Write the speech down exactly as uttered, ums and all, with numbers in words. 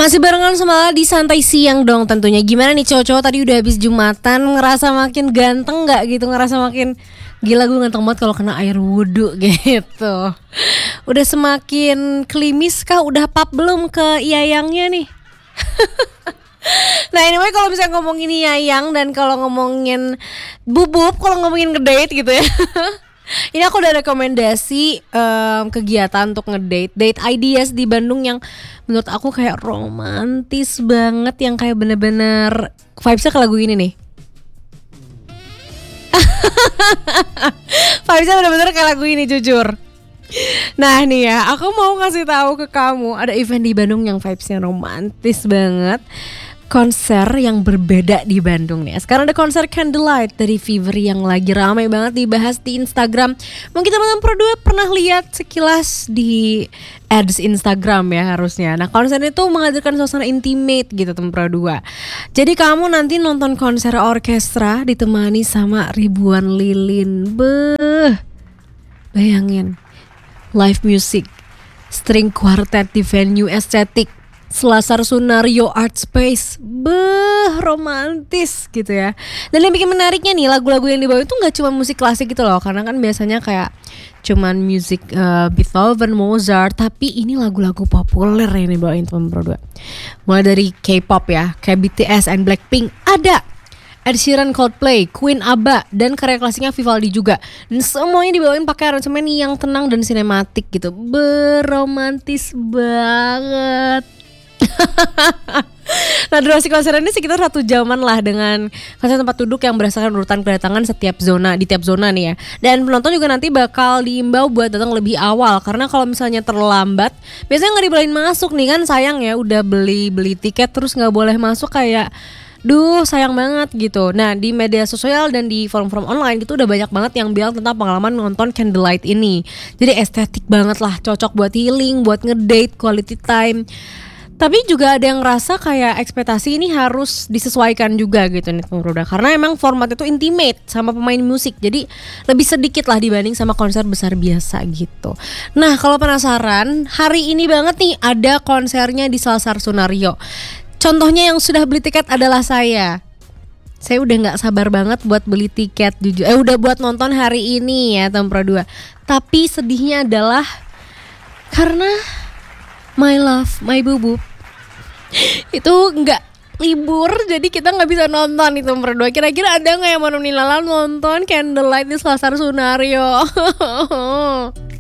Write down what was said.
Masih barengan sama di santai siang dong tentunya. Gimana nih cowok-cowok tadi udah habis Jumatan, ngerasa makin ganteng gak gitu? Ngerasa makin gila, gue ganteng banget kalau kena air wudhu gitu. Udah semakin klimis kah? Udah pap belum ke yayangnya nih? Nah anyway, kalau misalnya ngomongin yayang dan kalau ngomongin bubub, kalau ngomongin ngedate gitu ya. Ini aku udah rekomendasi um, kegiatan untuk ngedate, date ideas di Bandung yang menurut aku kayak romantis banget, yang kayak bener-bener vibesnya ke lagu ini nih. Vibesnya bener-bener kayak lagu ini, jujur. Nah nih ya, aku mau kasih tahu ke kamu ada event di Bandung yang vibesnya romantis banget. Konser yang berbeda di Bandung nih. Sekarang ada konser Candlelight dari Fever yang lagi ramai banget dibahas di Instagram. Mungkin teman-teman Pro dua pernah lihat sekilas di ads Instagram ya harusnya. Nah konser itu menghadirkan suasana intimate gitu teman Pro dua. Jadi kamu nanti nonton konser orkestra ditemani sama ribuan lilin. Beuh, bayangin live music, string quartet di venue estetik Selasar Sunario Art Space. Beuh, romantis gitu ya. Dan yang bikin menariknya nih, lagu-lagu yang dibawa itu gak cuma musik klasik gitu loh. Karena kan biasanya kayak cuman musik uh, Beethoven, Mozart. Tapi ini lagu-lagu populer yang dibawain teman Pro dua. Mulai dari K-pop ya, kayak B T S and Blackpink ada, Ed Sheeran, Coldplay, Queen, ABBA, dan karya klasiknya Vivaldi juga. Dan semuanya dibawain pakai aransemen yang tenang dan sinematik gitu. Beromantis banget. Nah durasi konser ini sekitar satu jaman lah, dengan konser tempat duduk yang berdasarkan urutan kedatangan setiap zona, di tiap zona nih ya. Dan penonton juga nanti bakal diimbau buat datang lebih awal, karena kalau misalnya terlambat biasanya gak dibolehin masuk nih kan, sayang ya, udah beli beli tiket terus gak boleh masuk, kayak duh sayang banget gitu. Nah di media sosial dan di forum-forum online gitu udah banyak banget yang bilang tentang pengalaman nonton Candlelight ini. Jadi estetik banget lah, cocok buat healing, buat ngedate, quality time. Tapi juga ada yang ngerasa kayak ekspektasi ini harus disesuaikan juga gitu nih teman Roda. Karena emang format itu intimate sama pemain musik, jadi lebih sedikit lah dibanding sama konser besar biasa gitu. Nah kalau penasaran, hari ini banget nih ada konsernya di Selasar Sunario. Contohnya yang sudah beli tiket adalah saya. Saya udah gak sabar banget buat beli tiket jujur. Eh udah buat nonton hari ini ya teman Pro dua. Tapi sedihnya adalah karena My Love, My Bubub itu nggak libur, jadi kita nggak bisa nonton itu berdua. Kira-kira ada nggak yang mau nemenin Lala nonton Candlelight di Selasar Sunario?